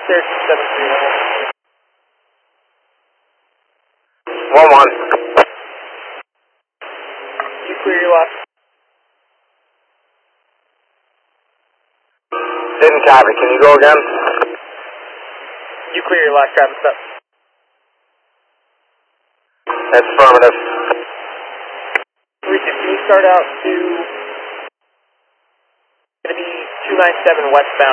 Cherokee 731. 1-1. You clear your last. Didn't copy. Can you go again? You clear your last traffic stop. That's affirmative. 360, can you start out to going to be 297 westbound?